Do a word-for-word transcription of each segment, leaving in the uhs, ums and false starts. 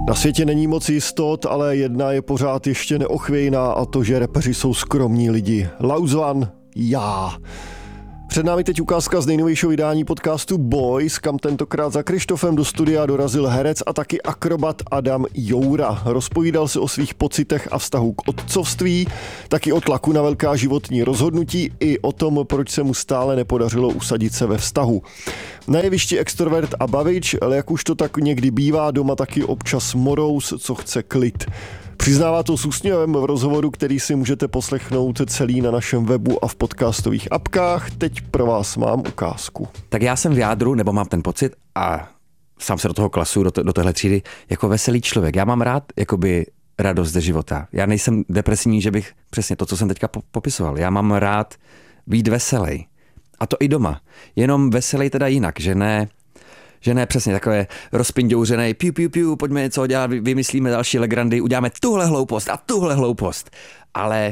Na světě není moc jistot, ale jedna je pořád ještě neochvějná a to, že rapeři jsou skromní lidi. Lauzvan, já. Před námi teď ukázka z nejnovějšího vydání podcastu Boys, kam tentokrát za Krištofem do studia dorazil herec a taky akrobat Adam Joura. Rozpovídal se o svých pocitech a vztahu k otcovství, taky o tlaku na velká životní rozhodnutí i o tom, proč se mu stále nepodařilo usadit se ve vztahu. Na jevišti extrovert a bavič, ale jak už to tak někdy bývá, doma taky občas morous, co chce klid. Přiznává to s úsměvem v rozhovoru, který si můžete poslechnout celý na našem webu a v podcastových apkách. Teď pro vás mám ukázku. Tak já jsem v jádru, nebo mám ten pocit a sám se do toho klasu, do, do téhle třídy, jako veselý člověk. Já mám rád jakoby radost ze života. Já nejsem depresivní, že bych přesně to, co jsem teďka popisoval. Já mám rád být veselý. A to i doma. Jenom veselý teda jinak, že ne... Že ne přesně takové rozpindouřené, piu, piu, piu, pojďme něco dělat, vymyslíme další legrandy, uděláme tuhle hloupost a tuhle hloupost. Ale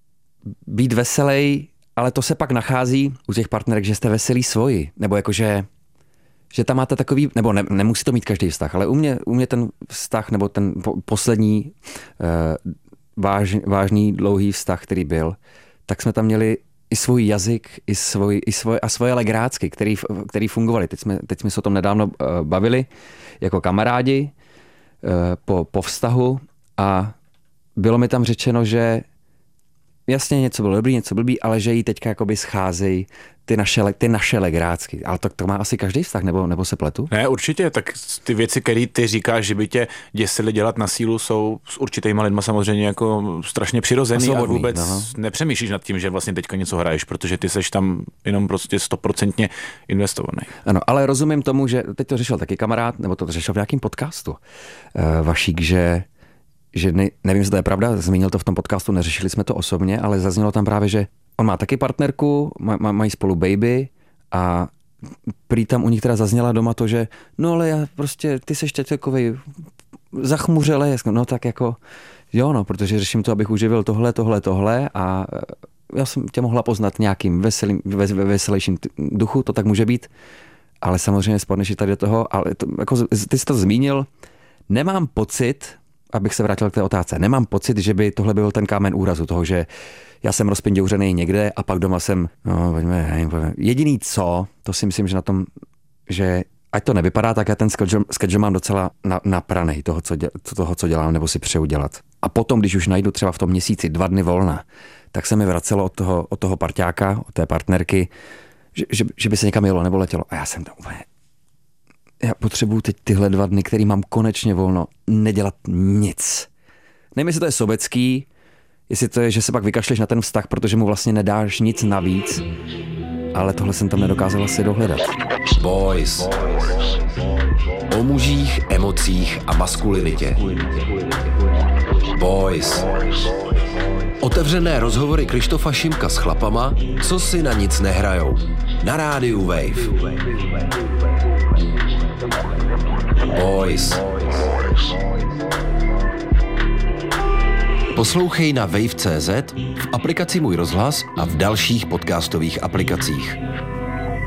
být veselej, ale to se pak nachází u těch partnerek, že jste veselí svoji. Nebo jakože, že tam máte takový, nebo ne, nemusí to mít každý vztah, ale u mě, u mě ten vztah, nebo ten po, poslední uh, váž, vážný dlouhý vztah, který byl, tak jsme tam měli i svůj jazyk, i, svoj, i svoje, a svoje legrácky, který, který fungovaly. Teď jsme, teď jsme se o tom nedávno uh, bavili jako kamarádi uh, po, po vztahu a bylo mi tam řečeno, že jasně něco bylo dobrý, něco blbý, ale že jí teďka jakoby scházejí ty naše, ty naše legrácky. Ale to, to má asi každý vztah, nebo, nebo se pletu? Ne, určitě, tak ty věci, které ty říkáš, že by tě děsily dělat na sílu, jsou s určitýma lidma samozřejmě jako strašně přirozený a, a vůbec no. nepřemýšlíš nad tím, že vlastně teďka něco hraješ, protože ty seš tam jenom prostě stoprocentně investovaný. Ano, ale rozumím tomu, že teď to řešil taky kamarád, nebo to řešil v nějakém podcastu, uh, Vašík, že že ne, nevím, jestli to je pravda, zmínil to v tom podcastu, neřešili jsme to osobně, ale zaznělo tam právě, že on má taky partnerku, maj, mají spolu baby a prý tam u nich teda zazněla doma to, že no ale já prostě, ty seš teď takovej zachmuřelej, no tak jako jo no, protože řeším to, abych uživil tohle, tohle, tohle a já jsem tě mohla poznat nějakým veselým, ves, veselějším duchu, to tak může být, ale samozřejmě spadneš i tady do toho, ale to, jako, ty jsi to zmínil, nemám pocit, abych se vrátil k té otázce. Nemám pocit, že by tohle byl ten kámen úrazu toho, že já jsem rozpindouřený někde a pak doma jsem, no pojďme, pojďme. Jediný co, to si myslím, že na tom, že ať to nevypadá, tak já ten schedule mám docela na, napranej toho co, děl, toho, co dělám, nebo si přeju dělat. A potom, když už najdu třeba v tom měsíci dva dny volna, tak se mi vracelo od toho, od toho parťáka, od té partnerky, že, že, že by se někam jelo nebo letělo. A já jsem tam úplně... Já potřebuju teď tyhle dva dny, který mám konečně volno, nedělat nic. Nevím, jestli to je sobecký, jestli to je, že se pak vykašleš na ten vztah, protože mu vlastně nedáš nic navíc, ale tohle jsem tam nedokázal asi dohledat. Boys. O mužích, emocích a maskulinitě. Boys. Otevřené rozhovory Krištofa Šimka s chlapama, co si na nic nehrajou. Na rádiu Wave. Boys. Poslouchej na wave tečka cé zet, v aplikaci Můj rozhlas a v dalších podcastových aplikacích.